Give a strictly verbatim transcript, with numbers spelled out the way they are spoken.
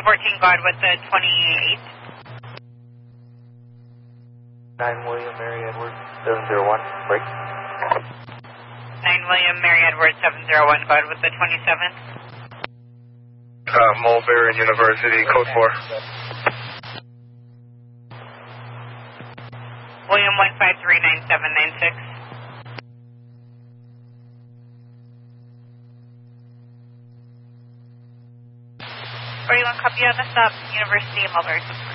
two fourteen, go ahead with the twenty-eight. nine William Mary Edward, seven zero one, break. nine William Mary Edward, seven zero one, go ahead with the twenty-seven. Uh, Mulberry University, code four. William one five three nine seven nine six. forty-one, copy on the stop, University of Mulberry.